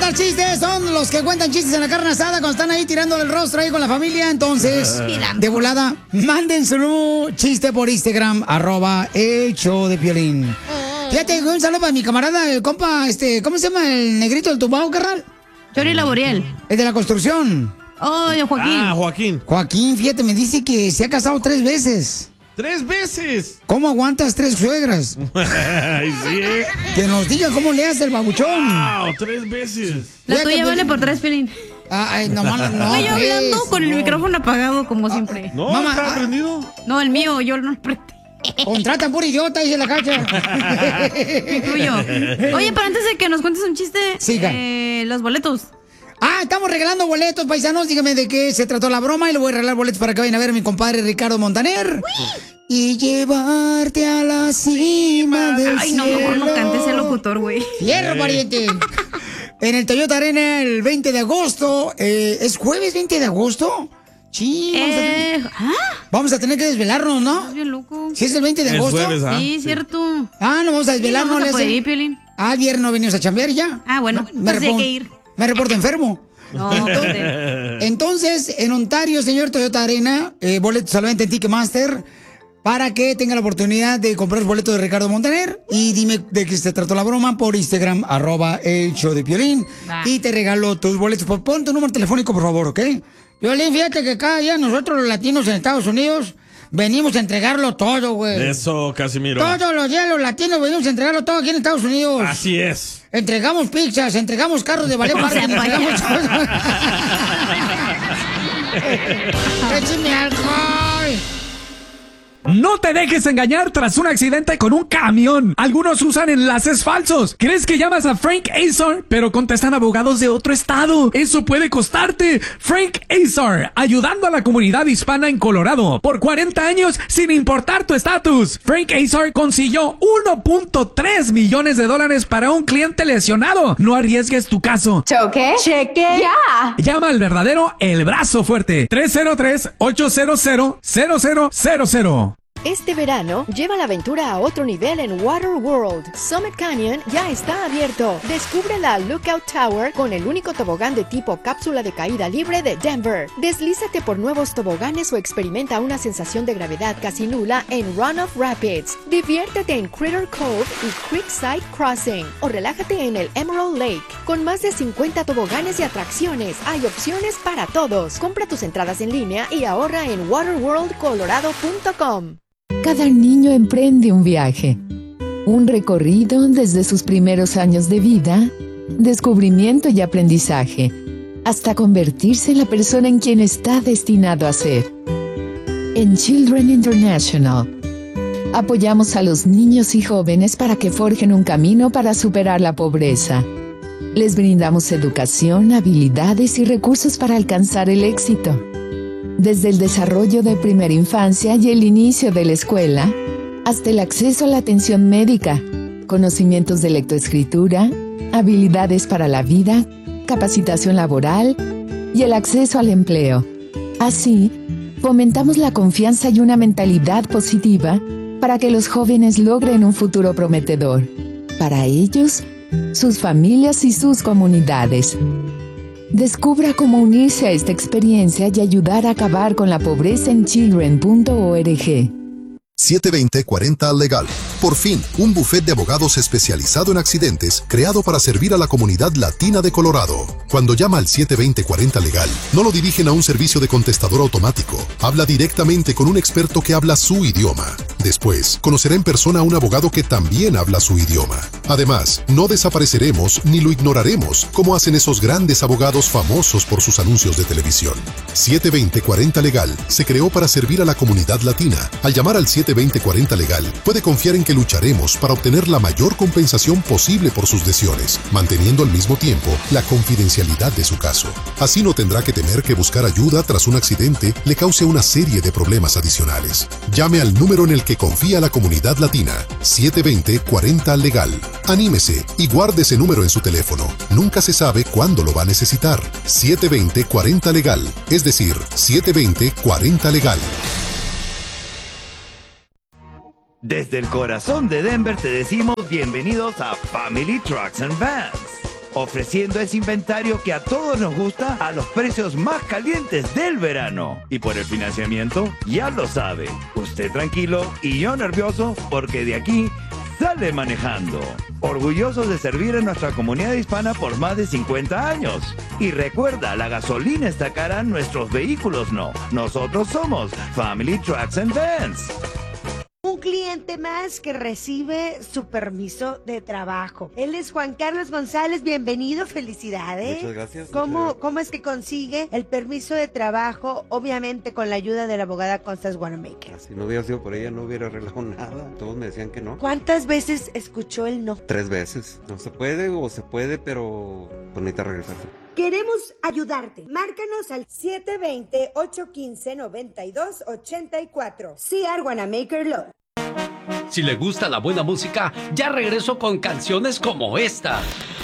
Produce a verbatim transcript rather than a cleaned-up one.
dar chistes son los que cuentan chistes en la carne asada cuando están ahí tirando el rostro ahí con la familia. Entonces, de volada, manden su chiste por Instagram, arroba el show de Piolín. Fíjate, un saludo para mi camarada, el compa, este, ¿cómo se llama el negrito del tumbao, carnal? Chori Laboriel. El de la construcción. Oh, Joaquín. Ah, Joaquín. Joaquín, fíjate, me dice que se ha casado tres veces. ¡Tres veces! ¿Cómo aguantas tres suegras? Ay, sí. Que nos diga cómo le hace el babuchón. ¡Wow! ¡Tres veces! La Fíjate, tuya pues, vale por tres, Pelín. Ay, no, no, no. Estoy hablando pues, con el no. micrófono apagado, como siempre. No, Mamá, ¿está ah. prendido? No, el mío, yo no lo prendí. Contrata pura idiota, dice la cacha. Tuyo. Oye, pero antes de que nos cuentes un chiste, Siga. eh, los boletos. Ah, estamos regalando boletos, paisanos. Dígame de qué se trató la broma y le voy a regalar boletos para que vayan a ver a mi compadre Ricardo Montaner. Y llevarte a la cima del Ay, no, cielo. mejor no cantes el locutor, güey. Fierro, pariente. En el Toyota Arena el veinte de agosto. Eh, ¿Es jueves veinte de agosto? Sí, vamos, Eh, a, ¿ah? vamos a tener que desvelarnos, ¿no? Estás bien loco. Si es el veinte de Es agosto. jueves, ¿ah? Sí, cierto. Ah, no vamos a Sí, desvelarnos. vamos a le poder hace- ir, Piolín. Ah, viernes no venimos a chambear ya. Ah, bueno, Me, me entonces hay repon- que ir. me reporto enfermo. No, espérate. Entonces, en Ontario, señor Toyota Arena, eh, boletos solamente en Ticketmaster, para que tenga la oportunidad de comprar los boletos de Ricardo Montaner. Y dime de qué se trató la broma por Instagram, arroba el show de Piolín. Va. Y te regalo tus boletos. Pon pon tu número telefónico, por favor, ¿ok? Piolín, fíjate que cada día nosotros los latinos en Estados Unidos venimos a entregarlo todo, güey. Eso, Casimiro. Todos los días los latinos venimos a entregarlo todo aquí en Estados Unidos. Así es. Entregamos pizzas, entregamos carros de ballet parking, entregamos todo. ¡Échame alcohol! No te dejes engañar tras un accidente con un camión. Algunos usan enlaces falsos. ¿Crees que llamas a Frank Azar? Pero contestan abogados de otro estado. Eso puede costarte. Frank Azar, ayudando a la comunidad hispana en Colorado. Por cuarenta años, sin importar tu estatus. Frank Azar consiguió uno punto tres millones de dólares para un cliente lesionado. No arriesgues tu caso. ¿Choque? Cheque. Ya. Llama al verdadero El Brazo Fuerte. tres cero tres, ocho cero cero, cero cero cero cero. Este verano, lleva la aventura a otro nivel en Water World. Summit Canyon ya está abierto. Descubre la Lookout Tower con el único tobogán de tipo cápsula de caída libre de Denver. Deslízate por nuevos toboganes o experimenta una sensación de gravedad casi nula en Runoff Rapids. Diviértete en Critter Cove y Creekside Crossing. O relájate en el Emerald Lake. Con más de cincuenta toboganes y atracciones, hay opciones para todos. Compra tus entradas en línea y ahorra en water world colorado punto com. Cada niño emprende un viaje, un recorrido desde sus primeros años de vida, descubrimiento y aprendizaje, hasta convertirse en la persona en quien está destinado a ser. En Children International, apoyamos a los niños y jóvenes para que forjen un camino para superar la pobreza. Les brindamos educación, habilidades y recursos para alcanzar el éxito. Desde el desarrollo de primera infancia y el inicio de la escuela, hasta el acceso a la atención médica, conocimientos de lectoescritura, habilidades para la vida, capacitación laboral y el acceso al empleo. Así, fomentamos la confianza y una mentalidad positiva para que los jóvenes logren un futuro prometedor, para ellos, sus familias y sus comunidades. Descubra cómo unirse a esta experiencia y ayudar a acabar con la pobreza en children punto org. siete veinte cuarenta Legal. Por fin, un bufet de abogados especializado en accidentes creado para servir a la comunidad latina de Colorado. Cuando llama al siete veinte cuarenta Legal, no lo dirigen a un servicio de contestador automático. Habla directamente con un experto que habla su idioma. Después, conocerá en persona a un abogado que también habla su idioma. Además, no desapareceremos ni lo ignoraremos, como hacen esos grandes abogados famosos por sus anuncios de televisión. siete veinte cuarenta Legal se creó para servir a la comunidad latina. Al llamar al siete veinte cuarenta Legal, puede confiar en que lucharemos para obtener la mayor compensación posible por sus lesiones, manteniendo al mismo tiempo la confidencialidad de su caso. Así no tendrá que temer que buscar ayuda tras un accidente le cause una serie de problemas adicionales. Llame al número en el que confía la comunidad latina, siete veinte cuarenta Legal. Anímese y guarde ese número en su teléfono. Nunca se sabe cuándo lo va a necesitar. siete veinte cuarenta Legal, es decir, siete veinte cuarenta Legal. Desde el corazón de Denver te decimos bienvenidos a Family Trucks and Vans. ofreciendo ese inventario que a todos nos gusta a los precios más calientes del verano. Y por el financiamiento, ya lo sabe, usted tranquilo y yo nervioso porque de aquí sale manejando. Orgullosos de servir a nuestra comunidad hispana por más de cincuenta años. Y recuerda, la gasolina está cara, nuestros vehículos no. Nosotros somos Family Trucks and Vans. Un cliente más que recibe su permiso de trabajo. Él es Juan Carlos González, bienvenido, felicidades. Muchas gracias. ¿Cómo, muchas gracias. ¿Cómo es que consigue el permiso de trabajo? Obviamente con la ayuda de la abogada Constance Wanamaker. Si no hubiera sido por ella, no hubiera arreglado nada. Todos me decían que no. ¿Cuántas veces escuchó el no? Tres veces. No se puede o se puede, pero pues necesita regresarse. Queremos ayudarte. Márcanos al siete dos cero, ocho uno cinco, nueve dos ocho cuatro. C R Wanamaker Law. Si le gusta la buena música, ya regreso con canciones como esta.